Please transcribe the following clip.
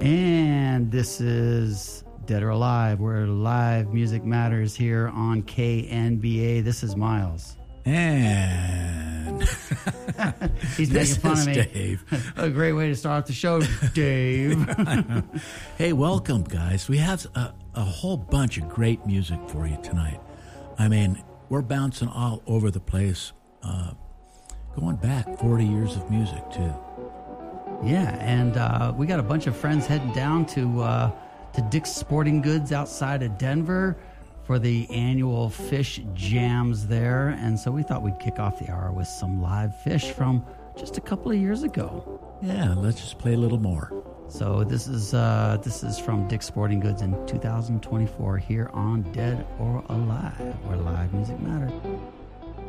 And this is Dead or Alive, where live music matters here on KNBA. This is Miles. And he's making fun of me. Dave. A great way to start off the show, Dave. Hey, welcome, guys. We have a whole bunch of great music for you tonight. I mean, we're bouncing all over the place, going back 40 years of music, too. Yeah, and we got a bunch of friends heading down to Dick's Sporting Goods outside of Denver for the annual Fish Jams there. And so we thought we'd kick off the hour with some live Fish from just a couple of years ago. Yeah, let's just play a little more. So this is from Dick's Sporting Goods in 2024 here on Dead or Alive, where live music matters.